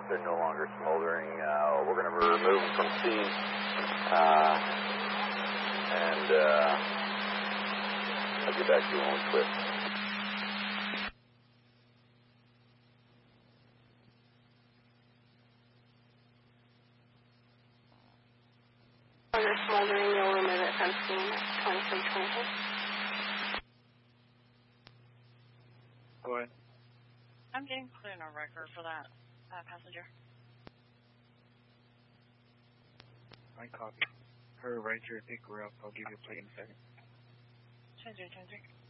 if they're no longer smoldering, we're going to remove them from scene. And I'll get back to you on quick. They're smoldering, you'll remove it from scene at 2320. Go ahead. I'm getting put in a record for that passenger. I copy. Her right here, pick her up. I'll give you a plate in a second. 2323.